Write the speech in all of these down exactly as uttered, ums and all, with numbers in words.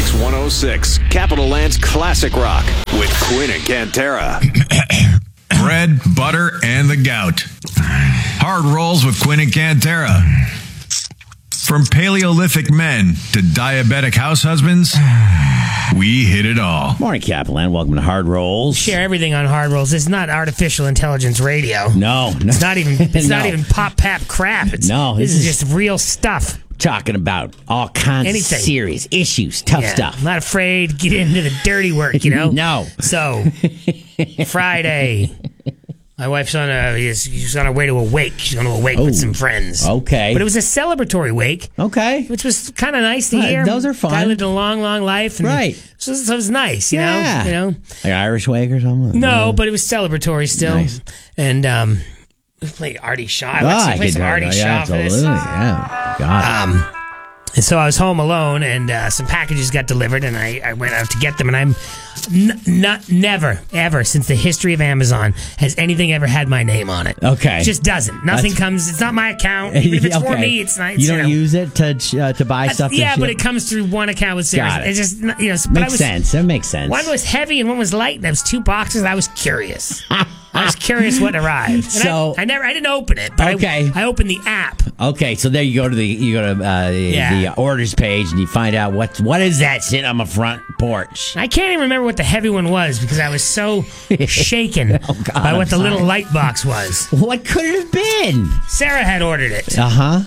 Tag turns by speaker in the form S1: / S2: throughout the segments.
S1: Kix one oh six, Capital Land's Classic Rock with Quinn and Cantera.
S2: Bread, butter, and the gout. Hard rolls with Quinn and Cantera. From Paleolithic men to diabetic house husbands, we hit it all.
S3: Morning, Kaplan. Welcome to Hard Rolls.
S4: Share everything on Hard Rolls. It's not artificial intelligence radio.
S3: No, no.
S4: It's not even. It's
S3: no.
S4: not even pop pap crap. It's,
S3: no,
S4: this is just real stuff.
S3: Talking about all kinds
S4: Anything.
S3: of serious issues, tough
S4: Yeah,
S3: stuff.
S4: I'm not afraid to get into the dirty work. You know.
S3: No.
S4: So Friday. My wife's on a she's on her way to a wake. She's going to a wake
S3: Oh,
S4: with some friends.
S3: okay.
S4: But it was a celebratory wake.
S3: Okay.
S4: Which was kind of nice to
S3: Uh,
S4: hear.
S3: those are fun.
S4: Guy lived a long, long life. And
S3: Right.
S4: So, so it was nice, you
S3: Yeah.
S4: know? You know?
S3: Like Irish wake or something?
S4: No, but it was celebratory still.
S3: Nice.
S4: And um, we played Artie Shaw. I
S3: Oh,
S4: like to
S3: I
S4: play
S3: could
S4: some Artie
S3: yeah,
S4: Shaw for this.
S3: absolutely. Yeah. God.
S4: Um, and so I was home alone, and uh, some packages got delivered, and I, I went out to get them. And I'm n- not never ever since the history of Amazon has anything ever had my name on it.
S3: Okay.
S4: It just doesn't. Nothing
S3: That's-
S4: comes. It's not my account. Even if it's for
S3: Okay.
S4: me, it's not. It's,
S3: You don't
S4: know,
S3: use it to uh, to buy stuff?
S4: yeah,
S3: and
S4: but
S3: shit?
S4: it comes through one account with Sarah.
S3: Got it.
S4: It's just you know. But I
S3: Makes
S4: was,
S3: sense. That makes sense.
S4: One was heavy and one was light, and there was two boxes. And I was curious. I was curious what arrived. And
S3: So-
S4: I, I never, I didn't open it. But
S3: Okay.
S4: I, I opened the app.
S3: Okay, so there you go to the you go to uh, the,
S4: Yeah.
S3: the orders page and you find out what what is that sitting on my front porch?
S4: I can't even remember what the heavy one was because I was so shaken
S3: Oh, God,
S4: by what
S3: I'm
S4: the little
S3: sorry.
S4: light box was.
S3: What could it have been?
S4: Sarah had ordered it.
S3: Uh huh.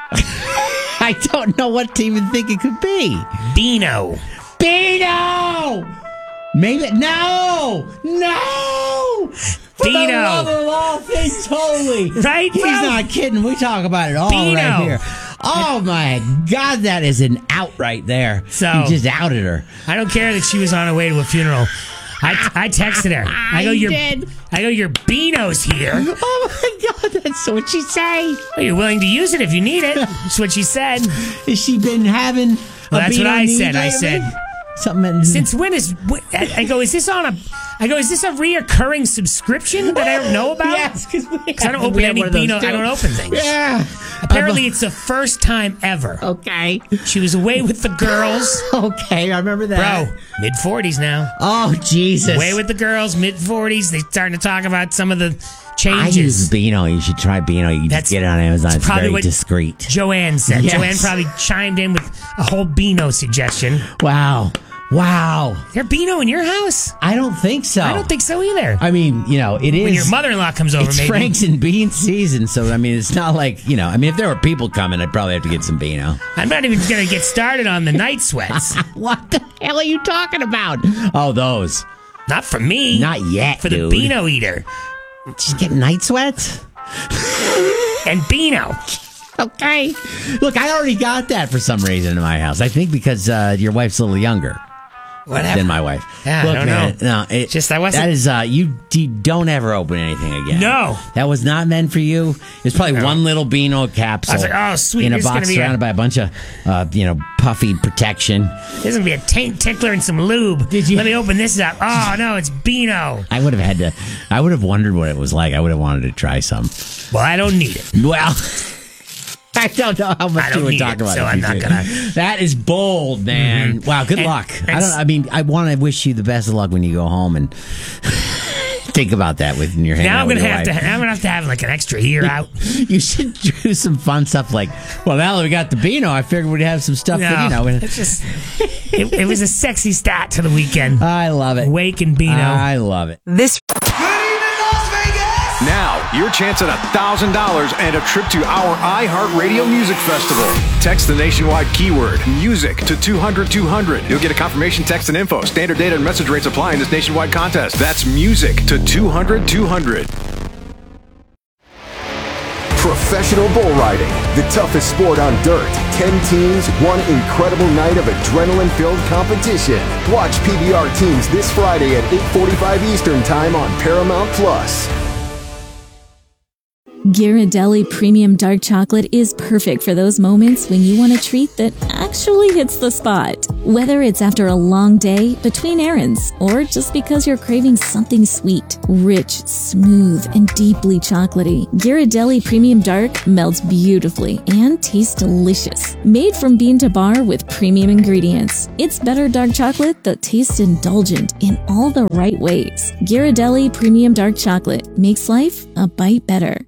S3: I don't know what to even think it could be.
S4: Beano.
S3: Beano! Maybe no, no. For the
S4: Beano.
S3: love of all things holy,
S4: Right,
S3: He's
S4: bro?
S3: not kidding. We talk about it all
S4: Beano.
S3: right here. Oh my God, that is an out right there.
S4: So-
S3: you just outed her.
S4: I don't care that she was on her way to a funeral. I, I texted her. I go,
S3: I
S4: your
S3: did.
S4: I go, your Beano's here.
S3: Oh my God, that's what she say.
S4: Are you willing to use it if you need it? That's what she said.
S3: Has she been having?
S4: Well,
S3: a
S4: that's what
S3: Beano
S4: I
S3: need
S4: said. I
S3: lately?
S4: said,
S3: something.
S4: since when is? I I go, is this on a? I go, is this a reoccurring subscription that I don't know about?
S3: Yes, because
S4: I don't open any Beano. I don't open things.
S3: Yeah.
S4: Apparently, it's the first time ever.
S3: Okay.
S4: She was away with the girls.
S3: Okay, I remember that.
S4: Bro, mid forties now.
S3: Oh Jesus.
S4: Away with the girls, mid forties. They starting to talk about some of the
S3: I
S4: changes.
S3: use Beano. You should try Beano. You can
S4: That's-
S3: just get it on Amazon. It's
S4: probably
S3: very
S4: what
S3: discreet.
S4: Joanne said.
S3: Yes.
S4: Joanne probably chimed in with a whole Beano suggestion.
S3: Wow. Wow.
S4: Is there Beano in your house?
S3: I don't think so.
S4: I don't think so either.
S3: I mean, you know, it is.
S4: When your mother-in-law comes over,
S3: It's
S4: maybe.
S3: Franks and Beans season, so I mean, it's not like you know. I mean, if there were people coming, I'd probably have to get some Beano.
S4: I'm not even going to get started on the night sweats.
S3: What the hell are you talking about? Oh, those.
S4: Not for me.
S3: Not yet,
S4: For the
S3: dude.
S4: Beano eater.
S3: Just get night sweats.
S4: And Beano.
S3: Okay. Look, I already got that for some reason in my house. I think because uh, your wife's a little younger.
S4: Whatever.
S3: Than my wife.
S4: Yeah,
S3: Look,
S4: I don't
S3: man,
S4: know.
S3: No, it,
S4: Just I wasn't-
S3: That is, uh, you, you don't ever open anything again.
S4: No.
S3: That was not meant for you. It's probably
S4: No.
S3: one little Beano capsule.
S4: I was like, oh, sweet,
S3: In a
S4: this is
S3: box
S4: gonna be
S3: surrounded
S4: a-
S3: by a bunch of, uh, you know, puffy protection.
S4: There's going to be a taint tickler and some lube.
S3: Did you-
S4: Let me open this up. Oh, no, it's Beano.
S3: I would have had to, I would have wondered what it was like. I would have wanted to try some.
S4: Well, I don't need it.
S3: Well, I don't know how much
S4: I don't
S3: you would
S4: need
S3: talk
S4: it,
S3: about
S4: so
S3: it.
S4: I'm
S3: you
S4: not
S3: did.
S4: gonna-
S3: That is bold, man. Wow, good
S4: And-
S3: luck. I
S4: and-
S3: don't. I mean, I want to wish you the best of luck when you go home and think about that with your hand.
S4: Now I'm going to have to I'm gonna have to have like an extra year out.
S3: You should do some fun stuff like, well, now that we got the Beano, I figured we'd have some stuff
S4: No,
S3: that, you know.
S4: it's just, it, it was a sexy start to the weekend.
S3: I love it.
S4: Wake and Beano.
S3: I love it.
S5: This
S1: Now, your chance at one thousand dollars and a trip to our iHeartRadio Music Festival. Text the nationwide keyword music to two hundred two hundred. You'll get a confirmation text and info. Standard data and message rates apply in this nationwide contest. That's music to two hundred two hundred.
S6: Professional bull riding, the toughest sport on dirt. Ten teams, one incredible night of adrenaline-filled competition. Watch P B R teams this Friday at eight forty-five Eastern Time on Paramount Plus.
S5: Ghirardelli Premium Dark Chocolate is perfect for those moments when you want a treat that actually hits the spot. Whether it's after a long day, between errands, or just because you're craving something sweet, rich, smooth, and deeply chocolatey, Ghirardelli Premium Dark melts beautifully and tastes delicious. Made from bean to bar with premium ingredients, it's better dark chocolate that tastes indulgent in all the right ways. Ghirardelli Premium Dark Chocolate makes life a bite better.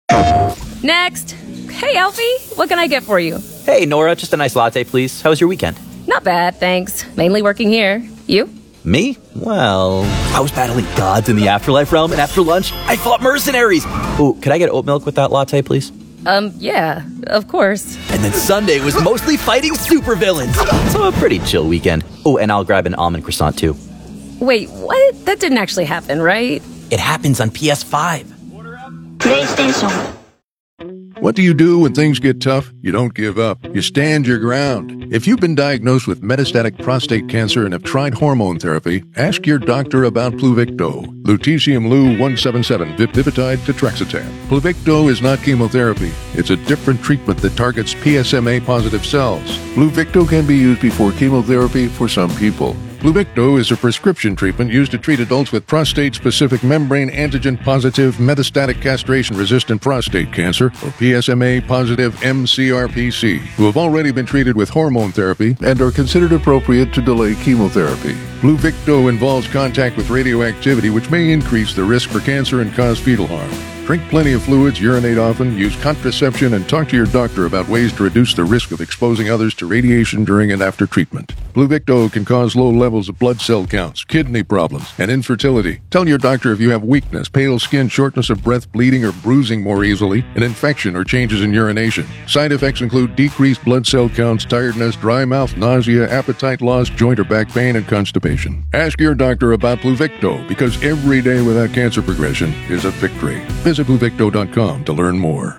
S7: Next. Hey, Alfie, what can I get for you?
S8: Hey, Nora, just a nice latte, please. How was your weekend?
S7: Not bad, thanks. Mainly working here. You?
S8: Me? Well, I was battling gods in the afterlife realm, and after lunch, I fought mercenaries. Oh, could I get oat milk with that latte, please?
S7: Um, yeah, of course.
S8: And then Sunday was mostly fighting supervillains. So a pretty chill weekend. Oh, and I'll grab an almond croissant, too.
S7: Wait, what? That didn't actually happen, right?
S8: It happens on P S five.
S9: PlayStation.
S10: What do you do when things get tough? You don't give up. You stand your ground. If you've been diagnosed with metastatic prostate cancer and have tried hormone therapy, ask your doctor about Pluvicto. Lutetium Lu one seventy-seven, Vipitide, Tetraxetan. Pluvicto is not chemotherapy. It's a different treatment that targets P S M A-positive cells. Pluvicto can be used before chemotherapy for some people. Pluvicto is a prescription treatment used to treat adults with prostate-specific membrane antigen-positive metastatic castration-resistant prostate cancer, or P S M A-positive M C R P C, who have already been treated with hormone therapy and are considered appropriate to delay chemotherapy. Pluvicto involves contact with radioactivity, which may increase the risk for cancer and cause fetal harm. Drink plenty of fluids, urinate often, use contraception, and talk to your doctor about ways to reduce the risk of exposing others to radiation during and after treatment. Pluvicto can cause low levels of blood cell counts, kidney problems, and infertility. Tell your doctor if you have weakness, pale skin, shortness of breath, bleeding or bruising more easily, an infection or changes in urination. Side effects include decreased blood cell counts, tiredness, dry mouth, nausea, appetite loss, joint or back pain, and constipation. Ask your doctor about Pluvicto, because every day without cancer progression is a victory. Visit Pluvicto dot com to learn more.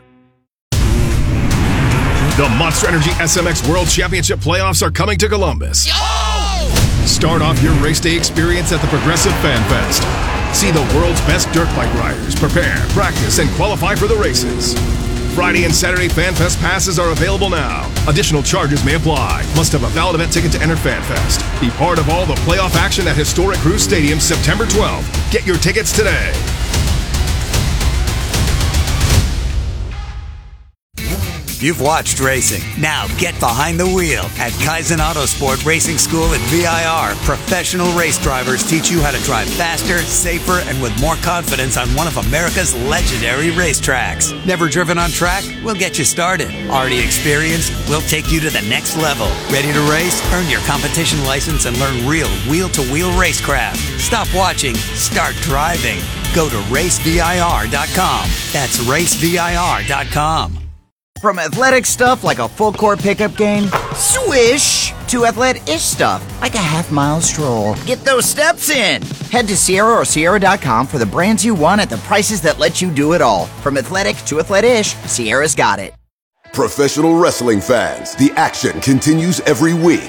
S11: The Monster Energy S M X World Championship playoffs are coming to Columbus. Yo! Start off your race day experience at the Progressive Fan Fest. See the world's best dirt bike riders prepare, practice, and qualify for the races. Friday and Saturday Fan Fest passes are available now. Additional charges may apply. Must have a valid event ticket to enter Fan Fest. Be part of all the playoff action at historic Cruise Stadium September twelfth. Get your tickets today.
S12: You've watched racing. Now get behind the wheel at Kaizen Autosport Racing School at V I R. Professional race drivers teach you how to drive faster, safer, and with more confidence on one of America's legendary racetracks. Never driven on track? We'll get you started. Already experienced? We'll take you to the next level. Ready to race? Earn your competition license and learn real wheel-to-wheel racecraft. Stop watching. Start driving. Go to race V I R dot com. That's race V I R dot com.
S13: From athletic stuff like a full-court pickup game, swish, to athletic-ish stuff like a half-mile stroll. Get those steps in. Head to Sierra or Sierra dot com for the brands you want at the prices that let you do it all. From athletic to athletic-ish, Sierra's got it.
S6: Professional wrestling fans, the action continues every week.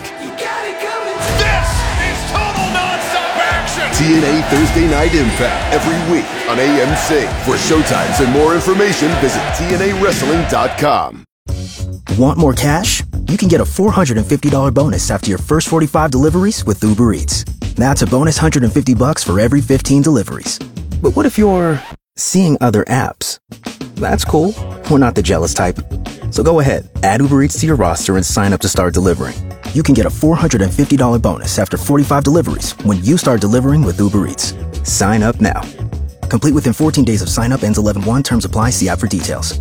S6: T N A Thursday Night Impact every week on A M C. For showtimes and more information, visit T N A wrestling dot com.
S14: Want more cash? You can get a four hundred fifty dollars bonus after your first forty-five deliveries with Uber Eats. That's a bonus one hundred fifty bucks for every fifteen deliveries. But what if you're seeing other apps? That's cool. We're not the jealous type. So go ahead, add Uber Eats to your roster and sign up to start delivering. You can get a four hundred fifty dollars bonus after forty-five deliveries when you start delivering with Uber Eats. Sign up now. Complete within fourteen days of sign up, ends eleven one. Terms apply. See app for details.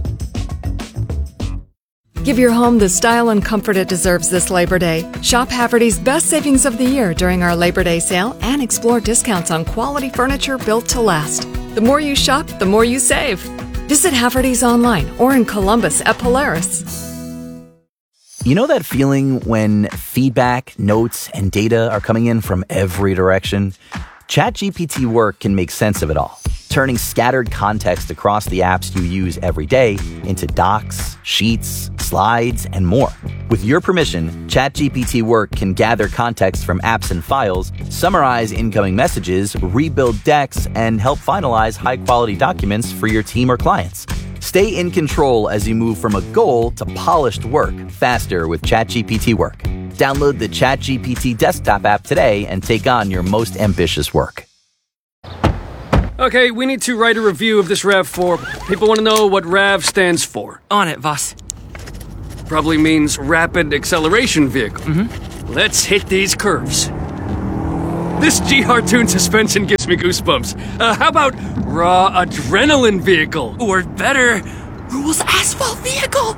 S15: Give your home the style and comfort it deserves this Labor Day. Shop Haverty's best savings of the year during our Labor Day sale and explore discounts on quality furniture built to last. The more you shop, the more you save. Visit Haverty's online or in Columbus at Polaris.
S8: You know that feeling when feedback, notes, and data are coming in from every direction? ChatGPT Work can make sense of it all, turning scattered context across the apps you use every day into docs, sheets, slides, and more. With your permission, ChatGPT Work can gather context from apps and files, summarize incoming messages, rebuild decks, and help finalize high-quality documents for your team or clients. Stay in control as you move from a goal to polished work faster with ChatGPT Work. Download the ChatGPT desktop app today and take on your most ambitious work.
S16: Okay, we need to write a review of this RAV four. People want to know what RAV stands for.
S17: On it, Voss.
S16: Probably means Rapid Acceleration Vehicle.
S17: Mm-hmm.
S16: Let's hit these curves. This G R Tune suspension gives me goosebumps. Uh, how about Raw Adrenaline Vehicle?
S17: Or better, Rules Asphalt Vehicle.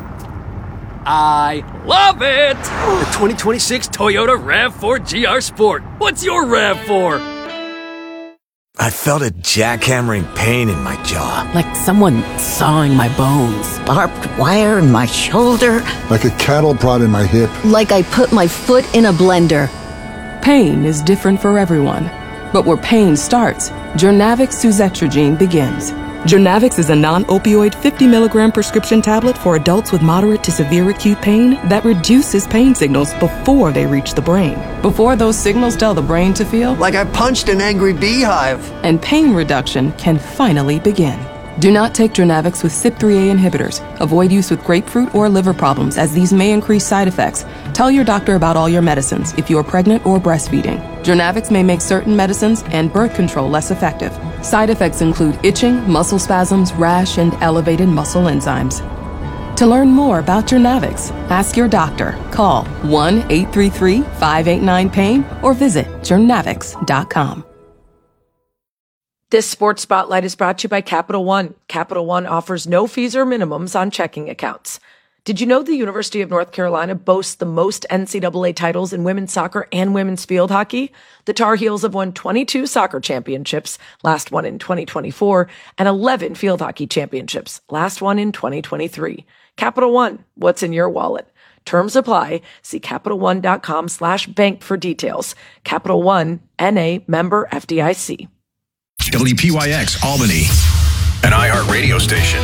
S16: I love it! The twenty twenty-six Toyota RAV four G R Sport. What's your RAV four?
S18: I felt a jackhammering pain in my jaw.
S19: Like someone sawing my bones.
S20: Barbed wire in my shoulder.
S21: Like a cattle prod in my hip.
S20: Like I put my foot in a blender.
S22: Pain is different for everyone. But where pain starts, Jurnavix suzetrigine begins. Jurnavix is a non-opioid fifty milligram prescription tablet for adults with moderate to severe acute pain that reduces pain signals before they reach the brain. Before those signals tell the brain to feel
S23: like I punched an angry beehive.
S22: And pain reduction can finally begin. Do not take Jurnavix with C Y P three A inhibitors. Avoid use with grapefruit or liver problems, as these may increase side effects. Tell your doctor about all your medicines if you are pregnant or breastfeeding. Jurnavix may make certain medicines and birth control less effective. Side effects include itching, muscle spasms, rash, and elevated muscle enzymes. To learn more about Jurnavix, ask your doctor. Call one eight three three, five eight nine, pain or visit jurnavix dot com.
S24: This Sports Spotlight is brought to you by Capital One. Capital One offers no fees or minimums on checking accounts. Did you know the University of North Carolina boasts the most N C double A titles in women's soccer and women's field hockey? The Tar Heels have won twenty-two soccer championships, last one in twenty twenty-four, and eleven field hockey championships, last one in twenty twenty-three. Capital One, what's in your wallet? Terms apply. See CapitalOne.com slash bank for details. Capital One, N A, member F D I C.
S2: W P Y X Albany,
S1: an iHeart radio station.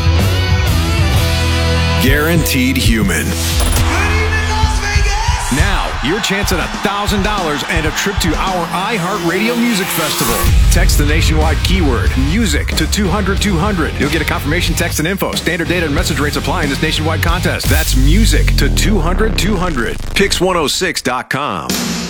S1: Guaranteed human. Now, your chance at one thousand dollars and a trip to our iHeart Radio Music Festival. Text the nationwide keyword music to two hundred two hundred. You'll get a confirmation text and info. Standard data and message rates apply in this nationwide contest. That's music to two hundred two hundred. Pix one oh six dot com.